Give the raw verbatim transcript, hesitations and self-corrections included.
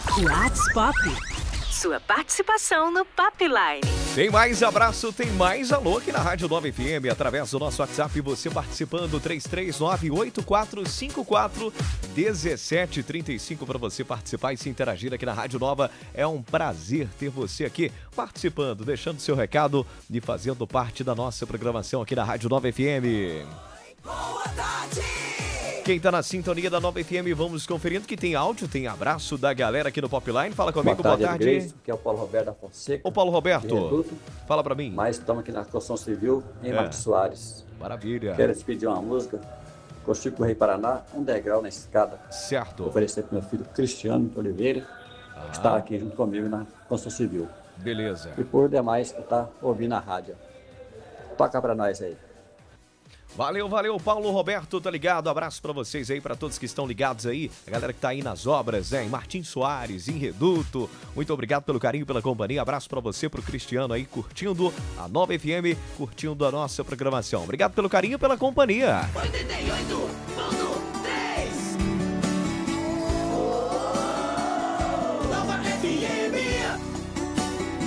WhatsApp. Sua participação no Popline. Tem mais abraço, tem mais alô aqui na Rádio Nova F M, através do nosso WhatsApp, você participando, três três nove, oito quatro cinco quatro, um sete três cinco para você participar e se interagir aqui na Rádio Nova. É um prazer ter você aqui participando, deixando seu recado e fazendo parte da nossa programação aqui na Rádio Nova F M. Boa tarde! Quem tá na sintonia da Nova F M, vamos conferindo que tem áudio, tem abraço da galera aqui no Popline. Fala comigo, boa tarde. Boa tarde. Grace, que é o Paulo Roberto da Fonseca. Ô Paulo Roberto, fala pra mim. Mas estamos aqui na construção civil, em é. Marcos Soares. Maravilha. Quero te pedir uma música, Construir com o Rei Paraná, um degrau na escada. Certo. Vou oferecer pro meu filho Cristiano de Oliveira, ah. que está aqui junto comigo na construção civil. Beleza. E por demais, que tá ouvindo a rádio. Toca pra nós aí. Valeu, valeu, Paulo Roberto, tá ligado? Abraço pra vocês aí, pra todos que estão ligados aí, a galera que tá aí nas obras, né? Em Martins Soares, em Reduto. Muito obrigado pelo carinho, pela companhia. Abraço pra você, pro Cristiano aí, curtindo a Nova F M, curtindo a nossa programação. Obrigado pelo carinho e pela companhia. oitenta e oito